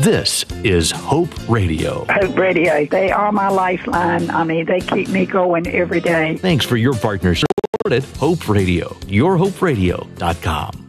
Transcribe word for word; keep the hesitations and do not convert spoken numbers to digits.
This is Hope Radio. Hope Radio. They are my lifeline. I mean, they keep me going every day. Thanks for your partnership at Hope Radio. your hope radio dot com.